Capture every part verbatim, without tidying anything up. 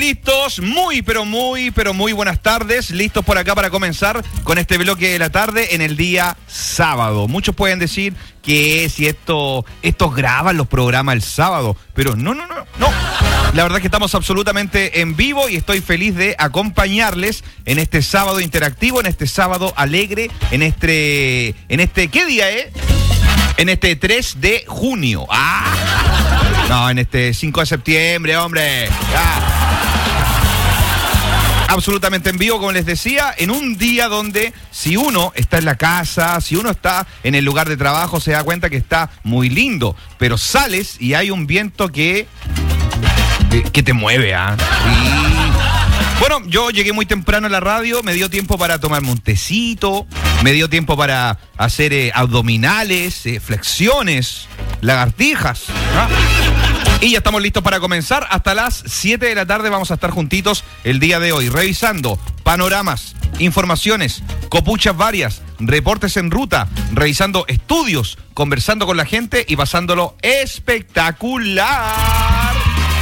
listos, muy, pero muy, pero muy buenas tardes. Listos por acá para comenzar con este bloque de la tarde en el día sábado. Muchos pueden decir que si esto, estos graban los programas el sábado, pero no, no, no, no. La verdad es que estamos absolutamente en vivo y estoy feliz de acompañarles en este sábado interactivo, en este sábado alegre, en este, en este, ¿qué día es? Eh? En este tres de junio. ¡Ah! No, en este cinco de septiembre, hombre. ¡Ah! Absolutamente en vivo, como les decía, en un día donde si uno está en la casa, si uno está en el lugar de trabajo, se da cuenta que está muy lindo, pero sales y hay un viento que, que, que te mueve, ¿ah? Y bueno, yo llegué muy temprano a la radio, me dio tiempo para tomarme un tecito, me dio tiempo para hacer eh, abdominales, eh, flexiones, lagartijas, ¿no? Y ya estamos listos para comenzar. Hasta las siete de la tarde vamos a estar juntitos el día de hoy, revisando panoramas, informaciones, copuchas varias, reportes en ruta, revisando estudios, conversando con la gente y pasándolo espectacular.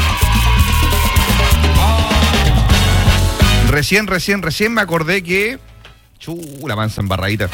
Recién, recién, recién me acordé que... Chu, la mansa embarradita.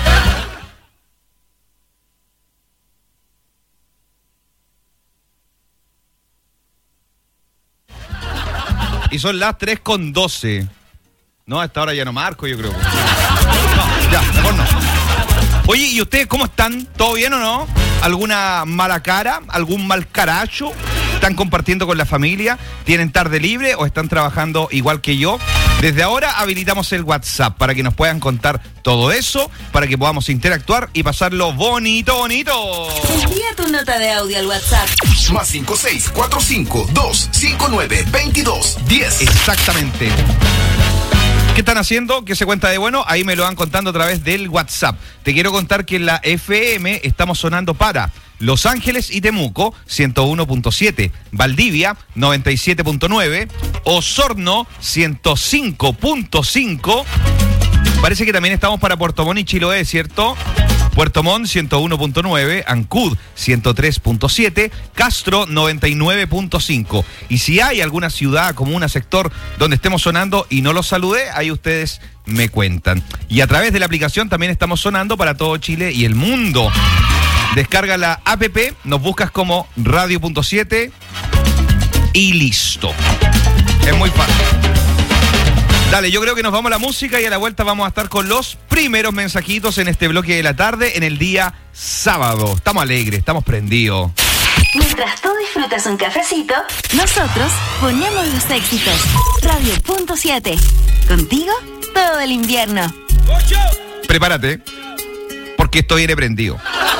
Y son las tres con doce. No, a esta hora ya no marco, yo creo. No, ya, mejor no. Oye, ¿y ustedes cómo están? ¿Todo bien o no? ¿Alguna mala cara? ¿Algún mal caracho? ¿Están compartiendo con la familia? ¿Tienen tarde libre o están trabajando igual que yo? Desde ahora habilitamos el WhatsApp para que nos puedan contar todo eso, para que podamos interactuar y pasarlo bonito, bonito. Envía tu nota de audio al WhatsApp. Más cinco seis cuatro cinco dos cinco nueve veintidós diez. Exactamente. ¿Qué están haciendo? ¿Qué se cuenta de bueno? Ahí me lo van contando a través del WhatsApp. Te quiero contar que en la F M estamos sonando para Los Ángeles y Temuco, ciento uno punto siete, Valdivia, noventa y siete punto nueve, Osorno, ciento cinco punto cinco. Parece que también estamos para Puerto Montt y Chiloé, ¿cierto? Puerto Montt, ciento uno punto nueve, Ancud, ciento tres punto siete, Castro, noventa y nueve punto cinco. Y si hay alguna ciudad, comuna, sector donde estemos sonando y no los saludé, ahí ustedes me cuentan. Y a través de la aplicación también estamos sonando para todo Chile y el mundo. Descarga la app, nos buscas como Radio punto siete y listo. Es muy fácil. Dale, yo creo que nos vamos a la música y a la vuelta vamos a estar con los primeros mensajitos en este bloque de la tarde en el día sábado. Estamos alegres, estamos prendidos. Mientras tú disfrutas un cafecito, nosotros ponemos los éxitos. Radio punto siete. Contigo todo el invierno. Prepárate, porque esto viene prendido.